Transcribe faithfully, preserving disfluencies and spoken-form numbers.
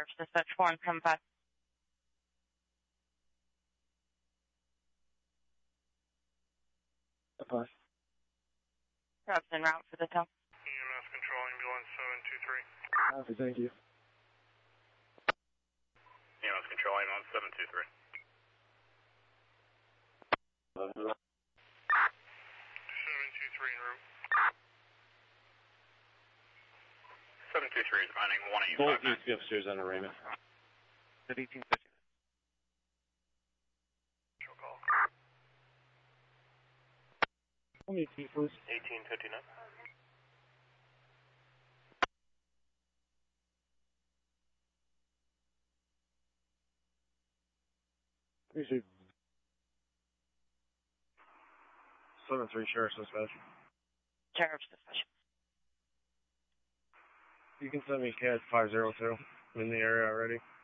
Dispatch four and seven five. Bye. Rob's en route for the tow. E M S control ambulance seven two three. Copy, thank you. E M S control ambulance seven two three. seven two three en route. seven two three is finding one eight five nine. Both needs to be upstairs on arraignment. At eighteen fifty. Show call. How many feet, please? eighteen fifty-nine. Appreciate seven three Sheriff's Dispatch. Sheriff's Dispatch. You can send me C A D five zero two. I'm in the area already.